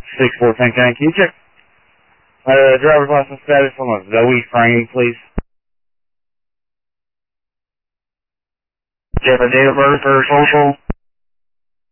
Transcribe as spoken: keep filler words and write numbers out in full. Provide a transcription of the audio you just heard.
six four ten Can you check uh, driver's license status on a Zoe Frame, please? Do you have a date of birth or social?